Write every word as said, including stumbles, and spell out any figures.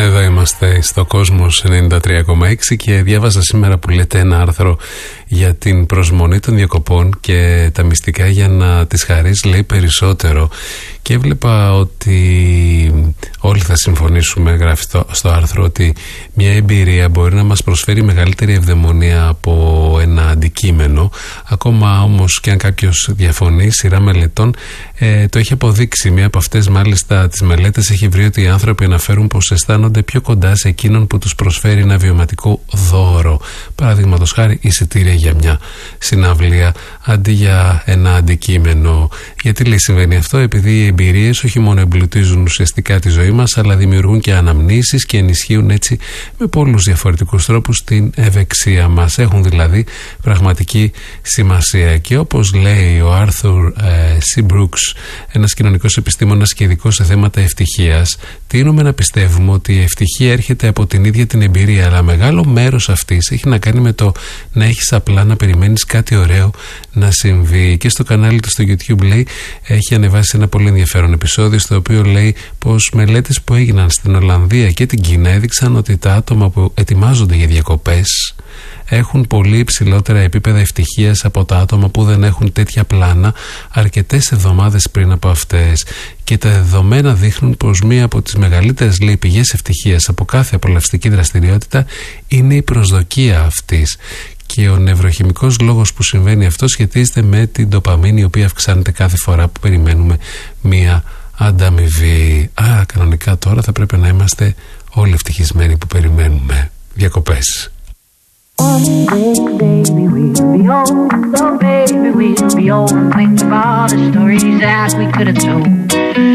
Εδώ είμαστε στο Κόσμος ενενήντα τρία κόμμα έξι και διάβαζα σήμερα που λέτε ένα άρθρο για την προσμονή των διακοπών και τα μυστικά για να τις χαρείς, λέει, περισσότερο. Και έβλεπα ότι όλοι θα συμφωνήσουμε, γράφει στο, στο άρθρο, ότι μια εμπειρία μπορεί να μας προσφέρει μεγαλύτερη ευδαιμονία από ένα αντικείμενο. Ακόμα όμως και αν κάποιος διαφωνεί, σειρά μελετών ε, το έχει αποδείξει. Μία από αυτές μάλιστα τις μελέτες έχει βρει ότι οι άνθρωποι αναφέρουν πως αισθάνονται πιο κοντά σε εκείνον που τους προσφέρει ένα βιωματικό δώρο. Παραδείγματος χάρη εισιτήρια για μια συναυλία αντί για ένα αντικείμενο. Γιατί, λέει, συμβαίνει αυτό? Επειδή οι εμπειρίες όχι μόνο εμπλουτίζουν ουσιαστικά τη ζωή μας, αλλά δημιουργούν και αναμνήσεις και ενισχύουν έτσι με πολλούς διαφορετικούς τρόπους την ευεξία μας. Έχουν δηλαδή πραγματική σημασία. Και όπως λέει ο Άρθουρ Σι Μπρούξ, ένας κοινωνικός επιστήμονας και ειδικός σε θέματα ευτυχίας, τείνουμε να πιστεύουμε ότι η ευτυχία έρχεται από την ίδια την εμπειρία, αλλά μεγάλο μέρος αυτής έχει να κάνει με το να έχεις απλά να περιμένεις κάτι ωραίο να συμβεί. Και στο κανάλι του στο YouTube, λέει, έχει ανεβάσει ένα πολύ ενδιαφέρον επεισόδιο, στο οποίο λέει πως μελέτες που έγιναν στην Ολλανδία και την Κίνα έδειξαν ότι τα άτομα που ετοιμάζονται για διακοπές έχουν πολύ υψηλότερα επίπεδα ευτυχίας από τα άτομα που δεν έχουν τέτοια πλάνα αρκετές εβδομάδες πριν από αυτές. Και τα δεδομένα δείχνουν πως μία από τις μεγαλύτερες, λέει, πηγές ευτυχίας από κάθε απολαυστική δραστηριότητα είναι η προσδοκία αυτής. Και ο νευροχημικός λόγος που συμβαίνει αυτό σχετίζεται με την ντοπαμίνη, η οποία αυξάνεται κάθε φορά που περιμένουμε μία ανταμοιβή. Άρα κανονικά τώρα θα πρέπει να είμαστε όλοι ευτυχισμένοι που περιμένουμε διακοπές. One day, baby, we'll be old. Oh, baby, we'll be old and think of all the stories that we could have told.